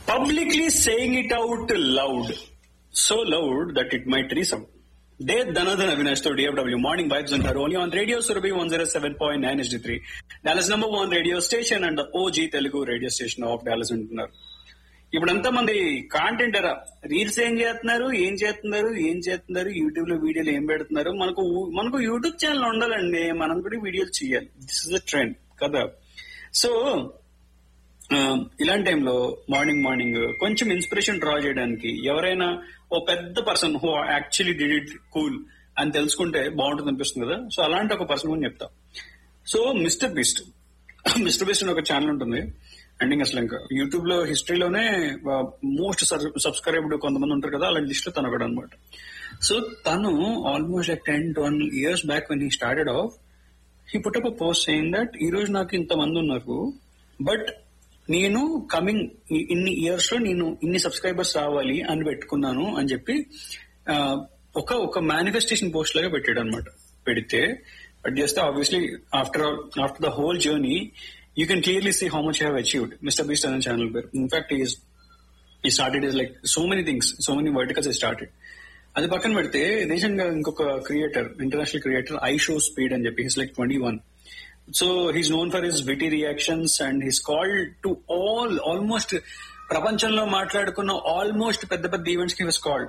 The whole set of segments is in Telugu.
Publicly saying it out loud, so loud that it might resound. Dev Dhanadhan Avinash to DFW Morning Vibes and her only on Radio Surabhi 107.9 HD3, Dallas number one radio station and the OG Telugu radio station of Dallas ఉంటున్నారు. ఇప్పుడంతా మంది కాంటెంట్ ఎరా, రీల్స్ ఏం చేస్తున్నారు యూట్యూబ్ లో వీడియోలు ఏం పెడుతున్నారు. మనకు యూట్యూబ్ ఛానల్ ఉండాలండి, మనం కూడా వీడియోలు చేయాలి. దిస్ ఇస్ ద ట్రెండ్ కదా. సో ఇలాంటి టైంలో మార్నింగ్ కొంచెం ఇన్స్పిరేషన్ డ్రా చేయడానికి ఎవరైనా ఓ పెద్ద person who actually did it cool అని తెలుసుకుంటే బాగుంటుంది అనిపిస్తుంది కదా. సో అలాంటి ఒక పర్సన్ గురించి చెప్తా. సో మిస్టర్ బీస్ట్ అని ఒక ఛానల్ ఉంటుంది. అండ్ ఇంకా అసలు ఇంకా యూట్యూబ్ లో హిస్టరీలోనే మోస్ట్ సబ్స్క్రైబ్డ్ కొంతమంది ఉంటారు కదా, అలాంటి లిస్ట్ లో తను ఒకడు అనమాట. సో తను almost like 10-12 years back when he started off, he put up a post saying that ఈ రోజు నాకు ఇంతమంది ఉన్నారు, బట్ నేను కమింగ్ ఇన్ని ఇయర్స్ లో నేను ఇన్ని సబ్స్క్రైబర్స్ రావాలి అని పెట్టుకున్నాను అని చెప్పి ఒక మేనిఫెస్టేషన్ పోస్ట్ లాగా పెట్టాడు అనమాట. పెడితే but just obviously after the whole journey you can clearly see how much have achieved. Mister beast అనే ఛానల్ పేరు. ఇన్ఫాక్ట్ ఈ started is like so many things, so many verticals I started. అది పక్కన పెడితే రీసెంట్ గా ఇంకొక creator, international creator I show speed అని చెప్పి, his like 21. So he's known for his witty reactions and he's called to almost ప్రపంచంలో మాట్లాడుకున్న ఆల్మోస్ట్ పెద్ద ఈవెంట్స్ కి was called.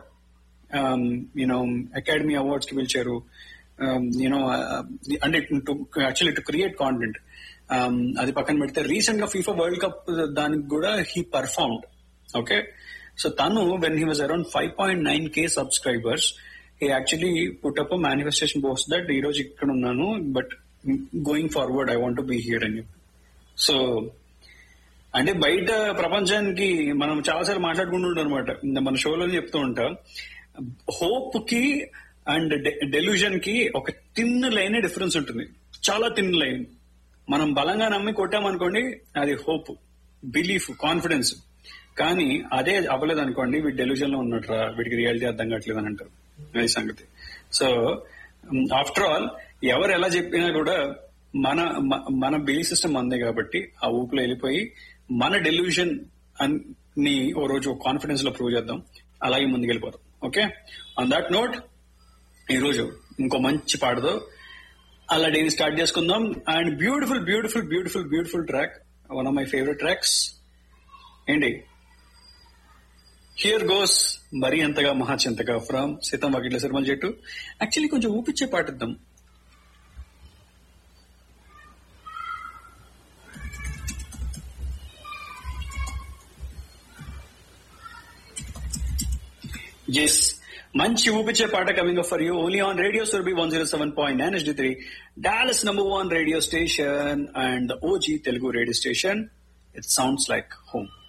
అకాడమీ అవార్డ్స్ కి పిలిచారు. అంటే టు క్రియేట్ కాంటెంట్. అది పక్కన పెడితే రీసెంట్ గా ఫీఫా వరల్డ్ కప్ దానికి కూడా హీ పర్ఫార్మ్డ్. ఓకే, సో తను when he was around 5.9K subscribers, he actually put up manifestation post that ఈ రోజు ఇక్కడ ఉన్నాను, but going forward I want be here అని చెప్పి. సో అంటే బయట ప్రపంచానికి మనం చాలాసార్లు మాట్లాడుకుంటుంటాం అనమాట, మన షోలో చెప్తూ ఉంటాం. హోప్ కి అండ్ డెల్యూజన్ కి ఒక థిన్ లైన్ డిఫరెన్స్ ఉంటుంది, చాలా థిన్ లైన్. మనం బలంగా నమ్మి కొట్టామనుకోండి అది హోప్, బిలీఫ్, కాన్ఫిడెన్స్. కానీ అదే అవ్వలేదు అనుకోండి, వీడి డెల్యూజన్ లో ఉన్నట్రా, వీడికి రియాలిటీ అర్థం కావట్లేదు అని అంటారు. అది సంగతి. సో ఆఫ్టర్ ఆల్ ఎవరు ఎలా చెప్పినా కూడా మన బిలీఫ్ సిస్టమ్ అందే కాబట్టి ఆ ఊపులో వెళ్ళిపోయి మన డెల్యూషన్ ని ఓ రోజు కాన్ఫిడెన్స్ లో ప్రూవ్ చేద్దాం, అలాగే ముందుకెళ్ళిపోతాం. ఓకే, ఆన్ దాట్ నోట్ ఈ రోజు ఇంకో మంచి పాటతో అలా డైలీ స్టార్ట్ చేసుకుందాం. And beautiful track, one of my favourite tracks ఏంటి, హియర్ గోస్ మరీ అంతగా మహాచింతగా ఫ్రమ్ సీతం వాకిట్ల సిరిమల చెట్టు. యాక్చువల్లీ కొంచెం ఊపిచ్చే పాటిద్దాం. ఎస్, మంచి ఊపిచ్చే పాట coming up for you only on radio Surabhi 107.9 HD3, Dallas number one radio station and the OG Telugu radio station. It sounds like home.